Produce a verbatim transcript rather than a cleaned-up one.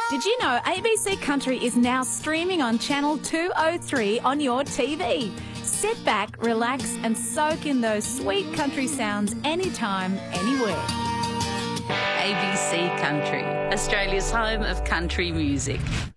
Did you know A B C Country is now streaming on Channel two oh three on your T V? Sit back, relax and soak in those sweet country sounds anytime, anywhere. A B C Country, Australia's home of country music.